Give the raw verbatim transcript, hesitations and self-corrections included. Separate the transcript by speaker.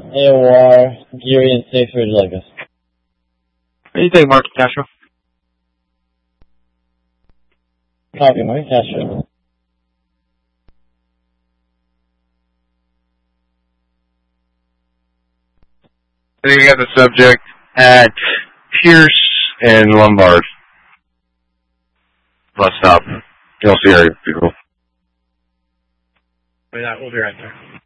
Speaker 1: A O R, Geary and six for Douglas.
Speaker 2: What do you think, Mark Castro?
Speaker 1: Copy, Mark Castro.
Speaker 3: I think we got the subject at Pierce and Lombard. Bus stop. You'll see our people.
Speaker 2: We'll be right there.